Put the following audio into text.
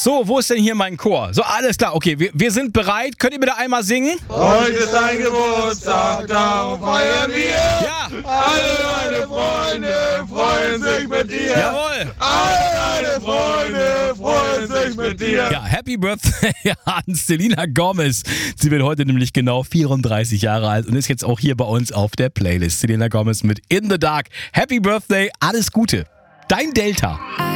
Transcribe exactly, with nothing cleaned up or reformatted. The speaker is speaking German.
So, wo ist denn hier mein Chor? So, alles klar, okay, wir, wir sind bereit. Könnt ihr bitte einmal singen? Heute ist dein Geburtstag, darum feiern wir. Ja. Alle deine Freunde freuen sich mit dir. Jawohl. Alle deine Freunde freuen sich mit dir. Ja, Happy Birthday an Selena Gomez. Sie wird heute nämlich genau vierunddreißig Jahre alt und ist jetzt auch hier bei uns auf der Playlist. Selena Gomez mit In the Dark. Happy Birthday, alles Gute. Dein Delta.